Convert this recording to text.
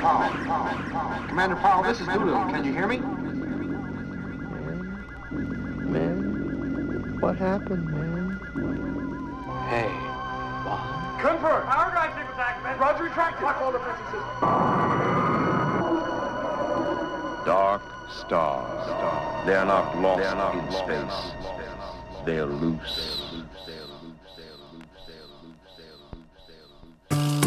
Commander Powell, this is Doolittle. Can you hear me? Man, what happened, man? Hey, what? Confirm. Power drive sequence activated. Roger, retracted. Lock all defensive systems. Dark stars. They are not lost in space. They are loose.